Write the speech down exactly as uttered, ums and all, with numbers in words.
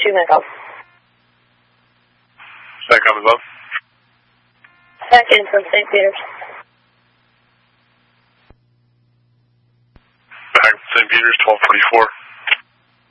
two Echo. Second above. Second from Saint Peter's. Back from Saint Peter's, twelve forty-four.